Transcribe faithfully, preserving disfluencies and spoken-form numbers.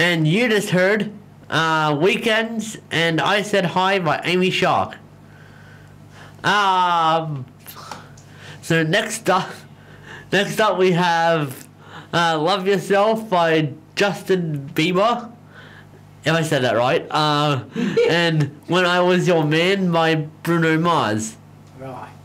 And you just heard uh, Weekends and I Said Hi by Amy Shark. Um, so next up, next up we have uh, Love Yourself by Justin Bieber. If I said that right. Uh, and When I Was Your Man by Bruno Mars. Right.